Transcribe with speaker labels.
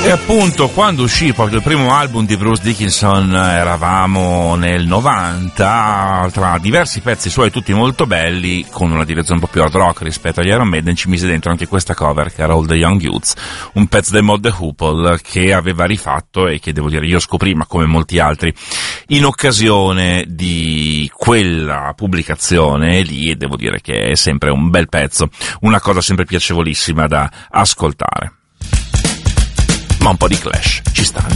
Speaker 1: E appunto, quando uscì proprio il primo album di Bruce Dickinson, eravamo nel 90, tra diversi pezzi suoi tutti molto belli, con una direzione un po' più hard rock rispetto agli Iron Maiden, ci mise dentro anche questa cover che era All the Young Youths, un pezzo dei Mod the Hoople che aveva rifatto e che devo dire io scoprì, ma come molti altri, in occasione di quella pubblicazione lì, e devo dire che è sempre un bel pezzo, una cosa sempre piacevolissima da ascoltare. Ma un po' di Clash ci sta.